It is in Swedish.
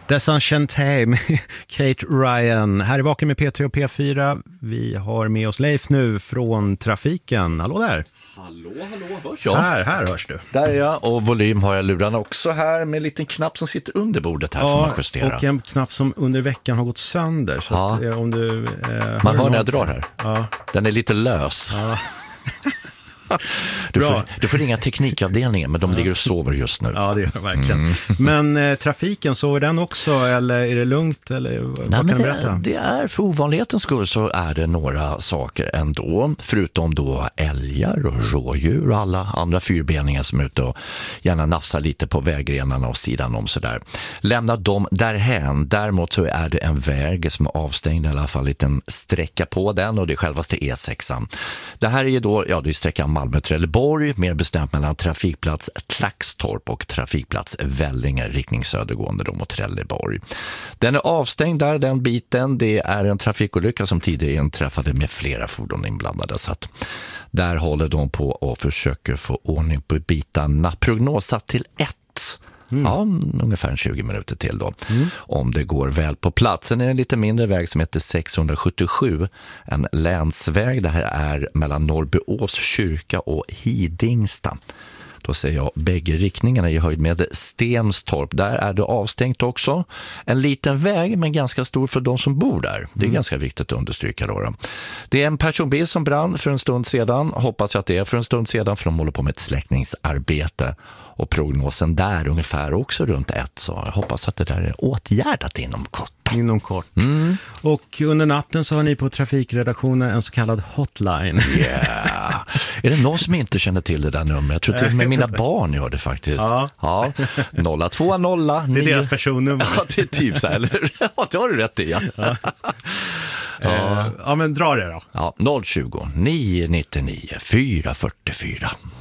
Desenchanté med Kate Ryan. Här är Vaken med P3 och P4. Vi har med oss Leif nu från trafiken. Hallå där. Hallå, hörs jag? Här hörs du. Där är jag, och volym har jag lurarna också här med en liten knapp som sitter under bordet här, får man justera. Och en knapp som under veckan har gått sönder. Så att, om du, man hör när jag drar här. Ja. Den är lite lös. Ja. Du får ringa teknikavdelningen, men de ligger och sover just nu. Ja, det gör jag verkligen. Men trafiken, sover den också, eller är det lugnt? Eller, Nej, men det är för ovanlighetens skull så är det några saker ändå. Förutom då älgar och rådjur och alla andra fyrbeningar som är ute och gärna nafsar lite på vägrenarna och sidan om sådär. Lämna dem därhän. Däremot så är det en väg som är avstängd, i alla fall en liten sträcka på den, och det är självaste E6. Det här är ju då, det är sträckan Malmö-Trelleborg, mer bestämt mellan trafikplats Klaxtorp och trafikplats Vellinge, riktning södergående då mot Trelleborg. Den är avstängd där, den biten. Det är en trafikolycka som tidigare inträffade med flera fordon inblandade, så att där håller de på och försöker få ordning på bitarna. Prognosat till 1. Ja, ungefär 20 minuter till då. Om det går väl på plats. Sen är det en lite mindre väg som heter 677. En länsväg. Det här är mellan Norrbyås kyrka och Hidingsta. Då ser jag bägge riktningarna i höjd med Stenstorp. Där är det avstängt också. En liten väg, men ganska stor för de som bor där. Det är ganska viktigt att understryka då. Det är en personbil som brann för en stund sedan. Hoppas jag att det är för en stund sedan, för de håller på med ett släckningsarbete. Och prognosen där ungefär också runt 1. Så jag hoppas att det där är åtgärdat inom kort. Och under natten så har ni på trafikredaktionen en så kallad hotline. Yeah. Är det någon som inte känner till det där numret? Jag tror till och med mina barn gör det faktiskt. Ja. 020. Det är deras personnummer. Ja, det är typ så här, eller? Ja, det har du rätt i. Ja, men dra det då. Ja, 020 999 444.